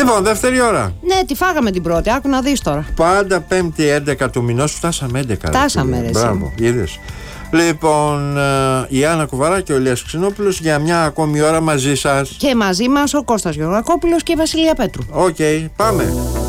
Λοιπόν, δεύτερη ώρα. Ναι, τη φάγαμε την πρώτη, άκου να δεις τώρα. Πάντα Πέμπτη 11 του μηνός, φτάσαμε 11. Φτάσαμε, ρε. Μπράβο, είδες. Λοιπόν, η Άννα Κουβαρά και ο Ηλίας Ξινόπουλος για μια ακόμη ώρα μαζί σας. Και μαζί μας ο Κώστας Γεωργακόπουλος και η Βασιλεία Πέτρου. Οκ, πάμε.